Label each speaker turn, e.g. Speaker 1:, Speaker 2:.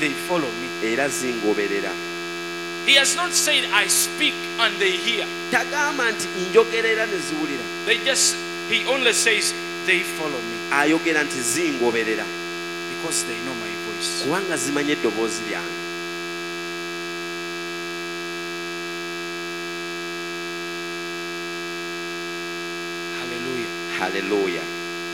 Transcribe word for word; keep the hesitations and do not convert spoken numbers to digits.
Speaker 1: they follow me.
Speaker 2: era zingoberera.
Speaker 1: He has not said, I speak and they hear.
Speaker 2: Tagamba nti njogerera ne ziwulira.
Speaker 1: They just, he only says, they follow me.
Speaker 2: Ayogera nti zingoberera.
Speaker 1: Because they know my voice.
Speaker 2: Kubanga zimanye eddoboozi lyange.
Speaker 1: Hallelujah.
Speaker 2: Hallelujah.